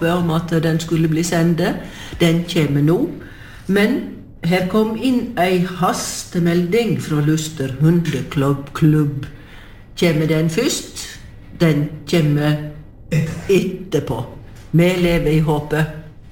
håpet om at den skulle bli sendet. Den kommer nå. Men her kom inn ei hastemelding fra Luster hundeklubb. Kommer den først? Den kommer etterpå. Vi lever i håpet.